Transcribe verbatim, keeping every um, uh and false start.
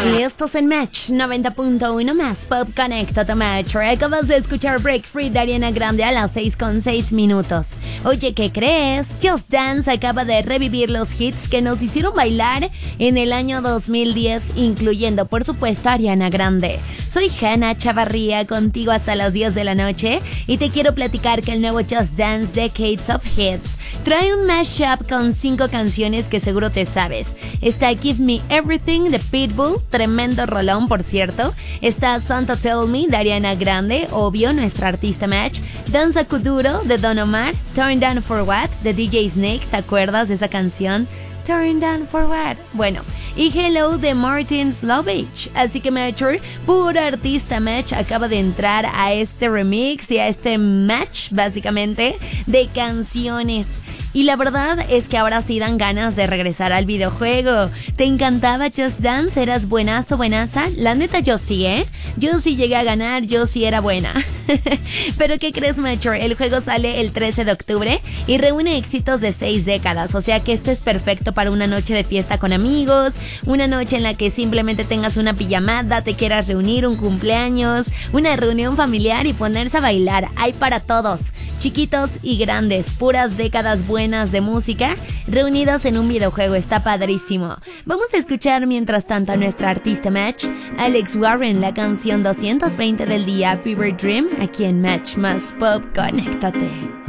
Y esto es en Match noventa punto uno más Pop. Conéctate, Match. Acabas de escuchar Break Free de Ariana Grande a las seis con seis minutos. Oye, ¿qué crees? Just Dance acaba de revivir los hits que nos hicieron bailar en el año dos mil diez, incluyendo, por supuesto, a Ariana Grande. Soy Hannah Chavarría, contigo hasta las diez de la noche, y te quiero platicar que el nuevo Just Dance Decades of Hits trae un mashup con cinco canciones que seguro te sabes. Está Give Me Everything de Pitbull, tremendo rolón por cierto. Está Santa Tell Me de Ariana Grande, obvio, nuestra artista Match. Danza Kuduro de Don Omar. Turn Down For What de D J Snake, ¿te acuerdas de esa canción? Turn Down For What. Bueno, y Hello de Martin Slovich. Así que Matcher, puro artista Match, acaba de entrar a este remix y a este match, básicamente, de canciones. Y la verdad es que ahora sí dan ganas de regresar al videojuego. ¿Te encantaba Just Dance? ¿Eras buenazo, buenaza? La neta yo sí, ¿eh? Yo sí llegué a ganar, yo sí era buena. Pero ¿qué crees, Matcher? El juego sale el trece de octubre y reúne éxitos de seis décadas. O sea que esto es perfecto para una noche de fiesta con amigos, una noche en la que simplemente tengas una pijamada, te quieras reunir, un cumpleaños, una reunión familiar y ponerse a bailar. Hay para todos, chiquitos y grandes, puras décadas buenas de música reunidas en un videojuego. Está padrísimo. Vamos a escuchar mientras tanto a nuestra artista Match, Alex Warren, la canción doscientos veinte del día, Fever Dream, aquí en Match más Pop. Conéctate.